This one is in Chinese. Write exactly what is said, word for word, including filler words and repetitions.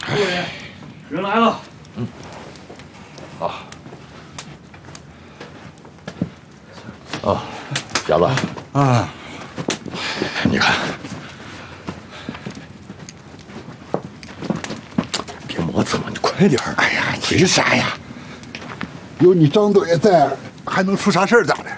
诸位，人来了。 嗯。好。哦，小子。啊。你看，别磨蹭了，你快点！ 哎呀，急啥呀？有你张队在，还能出啥事儿咋的？